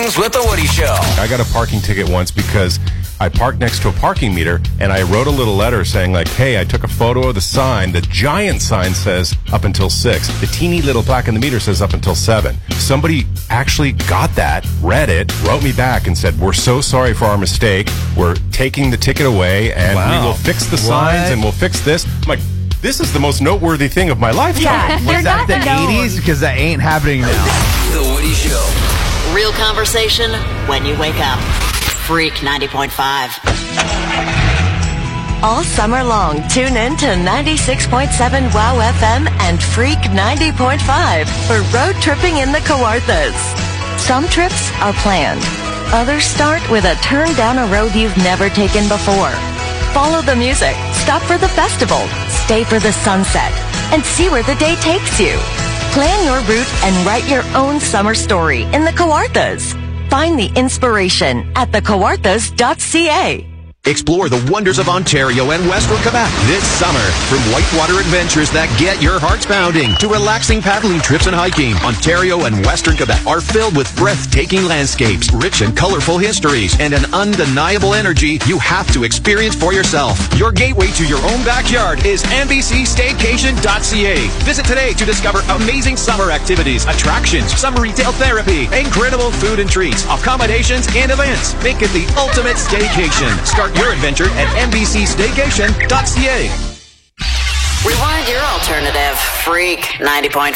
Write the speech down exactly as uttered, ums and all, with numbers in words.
Mornings with the Woody Show. I got a parking ticket once because I parked next to a parking meter, and I wrote a little letter saying, like, hey, I took a photo of the sign. The giant sign says up until six. The teeny little plaque in the meter says up until seven. Somebody actually got that, read it, wrote me back and said, we're so sorry for our mistake. We're taking the ticket away, and Wow. we will fix the What? signs, and we'll fix this. I'm like, this is the most noteworthy thing of my lifetime. Yeah, Was they're that not the known. eighties? Because that ain't happening now. The Woody Show. Real conversation when you wake up. Freak ninety point five. All summer long, tune in to ninety-six point seven WOW F M and Freak ninety point five for road tripping in the Kawarthas. Some trips are planned. Others start with a turn down a road you've never taken before. Follow the music, stop for the festival, stay for the sunset, and see where the day takes you. Plan your route and write your own summer story in the Kawarthas. Find the inspiration at the kawarthas dot c a. Explore the wonders of Ontario and Western Quebec this summer. From whitewater adventures that get your hearts pounding to relaxing paddling trips and hiking, Ontario and Western Quebec are filled with breathtaking landscapes, rich and colorful histories, and an undeniable energy you have to experience for yourself. Your gateway to your own backyard is N B C staycation dot c a. Visit today to discover amazing summer activities, attractions, summer retail therapy, incredible food and treats, accommodations, and events. Make it the ultimate staycation. Start your adventure at N B C staycation dot c a. Rewind your alternative. Freak ninety point